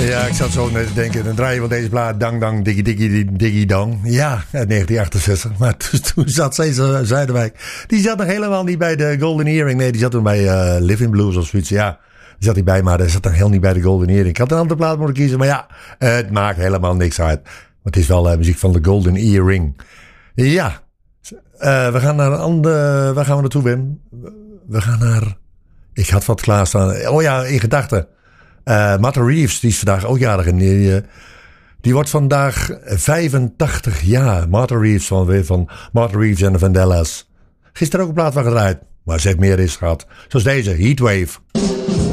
Ja, ik zat zo net te denken. Dan draai je van deze plaat Dang Dang Diggy Diggy Diggy Dong. Ja, uit 1968. Maar toen zat Cesar Zuiderwijk. Die zat nog helemaal niet bij de Golden Earring. Nee, die zat toen bij Living Blues of zoiets. Ja, die zat hij bij, maar hij zat nog heel niet bij de Golden Earring. Ik had een andere plaat moeten kiezen. Maar ja, het maakt helemaal niks uit. Maar het is wel muziek van de Golden Earring. Ja, we gaan naar een andere... Waar gaan we naartoe, Wim? We gaan naar... Ik had wat klaarstaan. Oh ja, in gedachten. Martha Reeves, die is vandaag ook jarig. En die wordt vandaag 85 jaar. Martha Reeves van Martha Reeves en de Vandellas. Gisteren ook een plaat van gedraaid. Maar ze heeft meer is gehad. Zoals deze, Heatwave.